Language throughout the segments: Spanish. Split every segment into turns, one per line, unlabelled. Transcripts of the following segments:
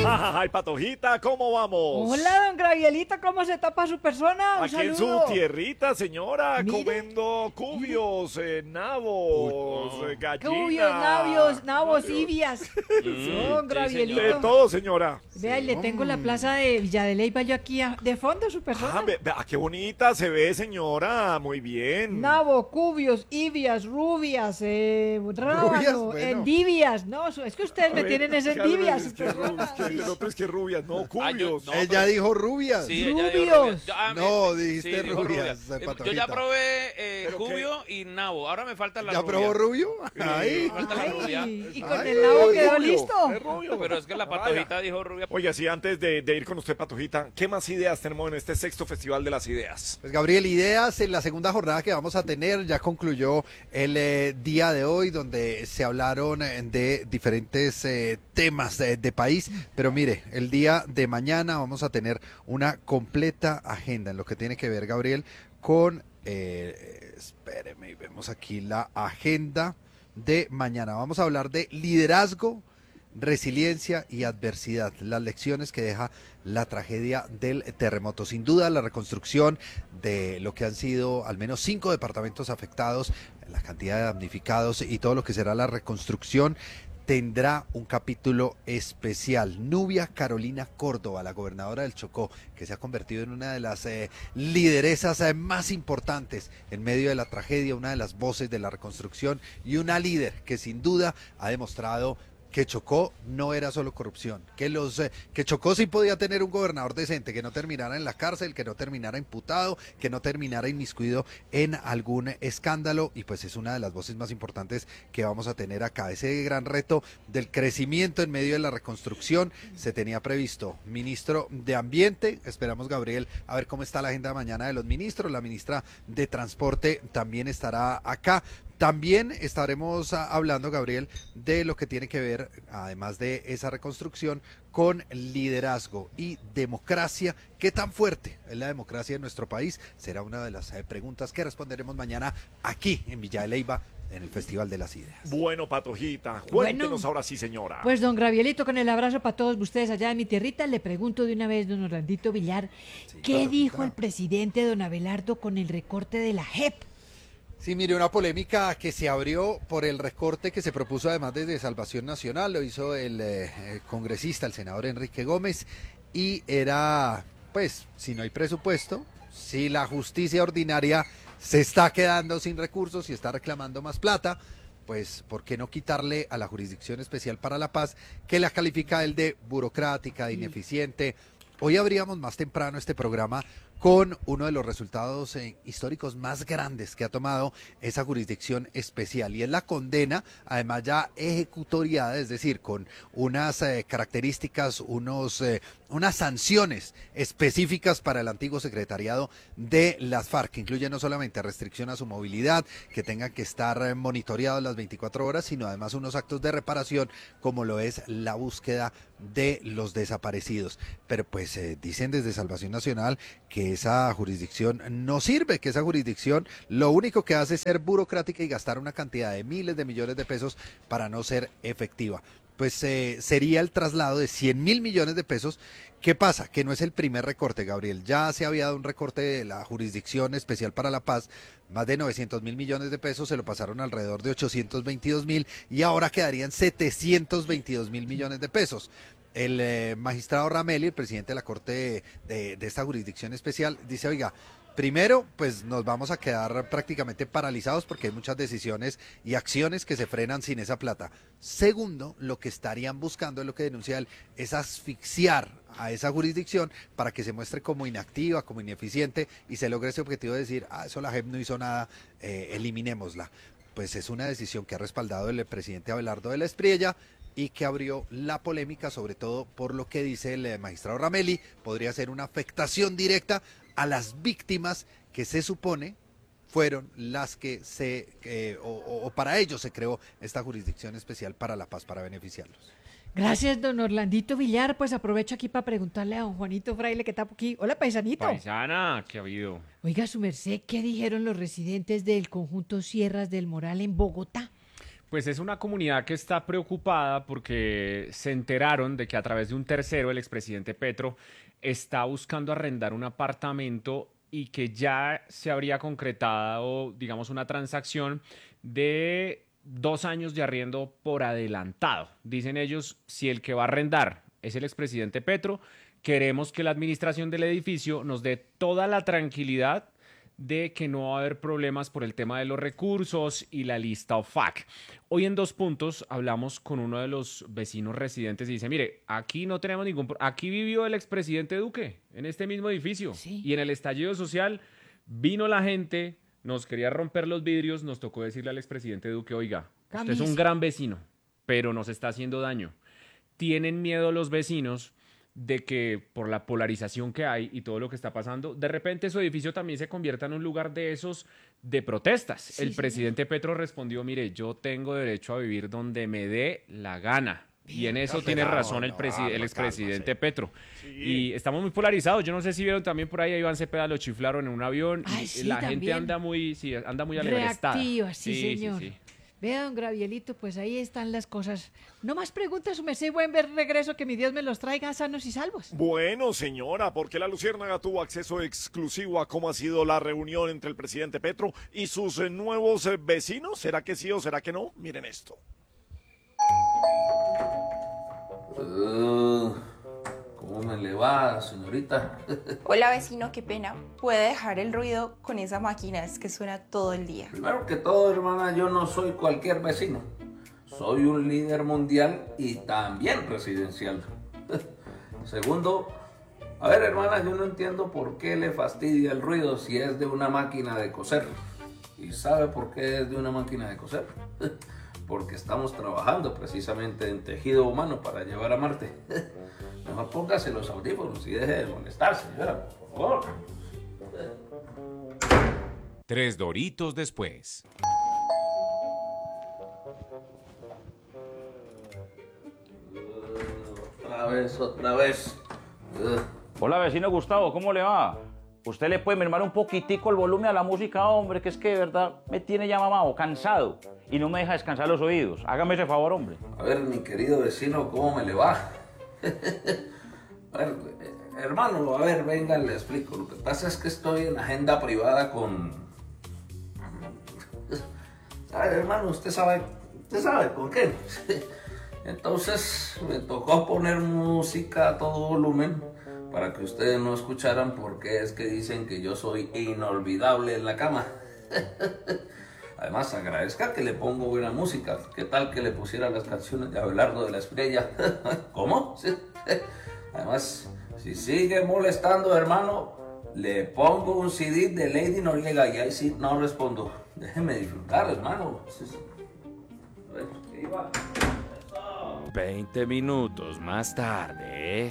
Ay, Patojita, ¿cómo vamos?
Hola, don Gravielito, ¿cómo se tapa su persona? Un
Aquí en su
saludo.
tierrita, señora,
Mire.
comiendo cubios, nabos, gallinas.
Cubios, nabos, ibias. Don Gravielito.
De todo, señora.
Vea, y le tengo la plaza de Villa de Leyva yo aquí de fondo, su persona.
Qué bonita se ve, señora. Muy bien.
Nabo, cubios, ibias, rubias, rábano,
bueno.
endivias. No, es que ustedes me tienen ese endivias.
Es que el otro es que rubias, no, cubios.
no,
Ella dijo rubias.
Sí, ella dijo
Rubios.
rubias.
No, dijiste
dijo
rubias,
Yo ya
Patojita.
probé
¿Pero
Cubio y Nabo. Ahora me falta la
¿Ya
rubia.
probó rubio? Ahí.
Falta la rubia.
Ay, y con
Ay,
el nabo
Es
quedó
rubio,
listo.
es rubio.
Pero es que la
Vaya.
patojita dijo rubia.
Oiga, sí, antes de ir con usted, Patojita, ¿qué más ideas tenemos en este sexto Festival de las Ideas?
Pues Gabriel, ideas en la segunda jornada que vamos a tener, ya concluyó el día de hoy donde se hablaron de diferentes temas de país, pero mire, el día de mañana vamos a tener una completa agenda en lo que tiene que ver, Gabriel, con, espéreme, vemos aquí la agenda de mañana. Vamos a hablar de liderazgo, resiliencia y adversidad, las lecciones que deja la tragedia del terremoto. Sin duda, la reconstrucción de lo que han sido al menos 5 departamentos afectados, la cantidad de damnificados y todo lo que será la reconstrucción tendrá un capítulo especial. Nubia Carolina Córdoba, la gobernadora del Chocó, que se ha convertido en una de las lideresas más importantes en medio de la tragedia, una de las voces de la reconstrucción y una líder que sin duda ha demostrado que Chocó no era solo corrupción, que Chocó sí podía tener un gobernador decente, que no terminara en la cárcel, que no terminara imputado, que no terminara inmiscuido en algún escándalo, y pues es una de las voces más importantes que vamos a tener acá. Ese gran reto del crecimiento en medio de la reconstrucción se tenía previsto. Ministro de Ambiente, esperamos, Gabriel, a ver cómo está la agenda de mañana de los ministros. La ministra de Transporte también estará acá. También estaremos hablando, Gabriel, de lo que tiene que ver, además de esa reconstrucción, con liderazgo y democracia. ¿Qué tan fuerte es la democracia en nuestro país? Será una de las preguntas que responderemos mañana aquí en Villa de Leyva, en el Festival de las Ideas.
Bueno, Patojita, cuéntenos
Bueno,
ahora sí, señora.
Pues don Gravielito, con el abrazo para todos ustedes allá de mi tierrita, le pregunto de una vez, don Orlandito Villar, ¿qué
Patojita.
dijo el presidente don Abelardo con el recorte de la JEP?
Sí, mire, una polémica que se abrió por el recorte que se propuso además desde Salvación Nacional, lo hizo el congresista, el senador Enrique Gómez, y era, pues, si no hay presupuesto, si la justicia ordinaria se está quedando sin recursos y está reclamando más plata, pues, ¿por qué no quitarle a la Jurisdicción Especial para la Paz, que la califica él de burocrática, de ineficiente? Hoy abríamos más temprano este programa con uno de los resultados históricos más grandes que ha tomado esa jurisdicción especial, y es la condena, además ya ejecutoriada, es decir, con unas características, unas sanciones específicas para el antiguo secretariado de las FARC, que incluye no solamente restricción a su movilidad, que tengan que estar monitoreados las 24 horas, sino además unos actos de reparación, como lo es la búsqueda de los desaparecidos. Pero pues dicen desde Salvación Nacional que esa jurisdicción no sirve, que esa jurisdicción lo único que hace es ser burocrática y gastar una cantidad de miles de millones de pesos para no ser efectiva. Pues sería el traslado de 100.000 millones de pesos. ¿Qué pasa? Que no es el primer recorte, Gabriel. Ya se había dado un recorte de la Jurisdicción Especial para la Paz, más de 900.000 millones de pesos, se lo pasaron alrededor de 822.000 y ahora quedarían 722.000 millones de pesos. El magistrado Ramelli, el presidente de la Corte de esta Jurisdicción Especial, dice, oiga, primero, pues nos vamos a quedar prácticamente paralizados porque hay muchas decisiones y acciones que se frenan sin esa plata. Segundo, lo que estarían buscando, es lo que denuncia él, es asfixiar a esa jurisdicción para que se muestre como inactiva, como ineficiente, y se logre ese objetivo de decir, eso la JEP no hizo nada, eliminémosla. Pues es una decisión que ha respaldado el presidente Abelardo de la Espriella y que abrió la polémica, sobre todo por lo que dice el magistrado Ramelli, podría ser una afectación directa a las víctimas que se supone fueron las que o para ellos se creó esta Jurisdicción Especial para la Paz, para beneficiarlos.
Gracias, don Orlandito Villar. Pues aprovecho aquí para preguntarle a don Juanito Fraile que está por aquí. Hola, paisanito.
Paisana, ¿qué ha habido?
Oiga, su merced, ¿qué dijeron los residentes del conjunto Sierras del Moral en Bogotá?
Pues es una comunidad que está preocupada porque se enteraron de que a través de un tercero, el expresidente Petro, está buscando arrendar un apartamento y que ya se habría concretado, digamos, una transacción de 2 años de arriendo por adelantado. Dicen ellos, si el que va a arrendar es el expresidente Petro, queremos que la administración del edificio nos dé toda la tranquilidad de que no va a haber problemas por el tema de los recursos y la lista OFAC. Hoy en Dos Puntos hablamos con uno de los vecinos residentes y dice, mire, aquí no tenemos aquí vivió el expresidente Duque, en este mismo edificio.
Sí.
Y en el estallido social vino la gente, nos quería romper los vidrios, nos tocó decirle al expresidente Duque, oiga, usted es un gran vecino, pero nos está haciendo daño. Tienen miedo los vecinos de que por la polarización que hay y todo lo que está pasando, de repente su edificio también se convierta en un lugar de esos de protestas.
Sí,
el presidente Petro respondió, mire, yo tengo derecho a vivir donde me dé la gana. Y en eso tiene razón el expresidente Petro.
Sí.
Y estamos muy polarizados. Yo no sé si vieron también por ahí a Iván Cepeda lo chiflaron en un avión.
Ay,
Y
sí,
la gente
también.
anda muy alebrestada.
Reactiva, sí, señor.
Sí.
Vea, don Gravielito, pues ahí están las cosas. No más preguntas, su merced, buen ver regreso, que mi Dios me los traiga sanos y salvos.
Bueno, señora, porque la Luciérnaga tuvo acceso exclusivo a cómo ha sido la reunión entre el presidente Petro y sus nuevos vecinos. ¿Será que sí o será que no? Miren esto.
¿Cómo me le va, señorita?
Hola vecino, qué pena. ¿Puede dejar el ruido con esa máquina? Es que suena todo el día.
Primero que todo, hermana, yo no soy cualquier vecino. Soy un líder mundial y también presidencial. Segundo, a ver, hermana, yo no entiendo por qué le fastidia el ruido si es de una máquina de coser. ¿Y sabe por qué es de una máquina de coser? Porque estamos trabajando precisamente en tejido humano para llevar a Marte. Mejor póngase los audífonos y deje de molestar, señora, por favor.
3 Doritos después.
Otra vez.
Hola, vecino Gustavo, ¿cómo le va? Usted le puede mermar un poquitico el volumen a la música, hombre, que es que de verdad me tiene ya mamado, cansado, y no me deja descansar los oídos. Hágame ese favor, hombre.
A ver, mi querido vecino, ¿cómo me le va? A ver, hermano, a ver, venga, le explico. Lo que pasa es que estoy en agenda privada con... A ver, hermano, usted sabe con qué. Entonces me tocó poner música a todo volumen para que ustedes no escucharan, porque es que dicen que yo soy inolvidable en la cama. Además, agradezca que le pongo buena música. ¿Qué tal que le pusiera las canciones de Abelardo de la Espriella? ¿Cómo? Sí. Además, si sigue molestando, hermano, le pongo un CD de Lady Noriega y ahí sí no respondo. Déjeme disfrutar, hermano. Sí. Ahí va.
20 minutos más tarde.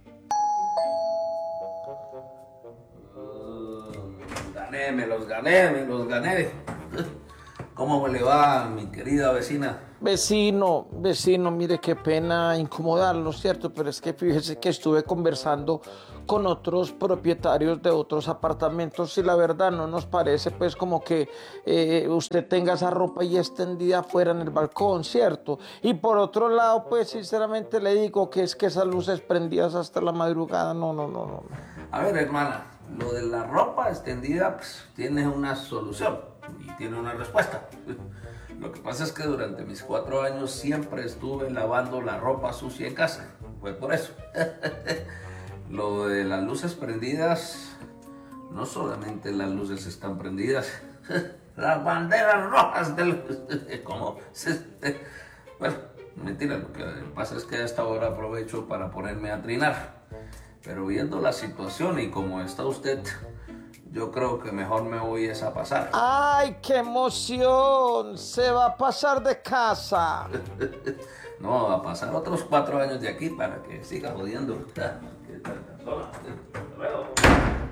Me los gané. ¿Cómo le va, mi querida vecina?
Vecino, mire qué pena incomodarlo, ¿cierto? Pero es que fíjese que estuve conversando con otros propietarios de otros apartamentos y la verdad no nos parece pues como que usted tenga esa ropa ahí extendida afuera en el balcón, ¿cierto? Y por otro lado, pues sinceramente le digo que es que esas luces prendidas hasta la madrugada, no.
A ver, hermana, lo de la ropa extendida pues, tiene una solución y tiene una respuesta. Lo que pasa es que durante mis 4 años siempre estuve lavando la ropa sucia en casa. Fue por eso. Lo de las luces prendidas, no solamente las luces están prendidas, las banderas rojas del... ¿Cómo? Bueno, mentira, lo que pasa es que a esta hora aprovecho para ponerme a trinar. Pero viendo la situación y como está usted, yo creo que mejor me voy a pasar.
¡Ay, qué emoción! Se va a pasar de casa.
No, va a pasar otros 4 años de aquí para que siga jodiendo. ¿Qué tal persona? Hasta luego.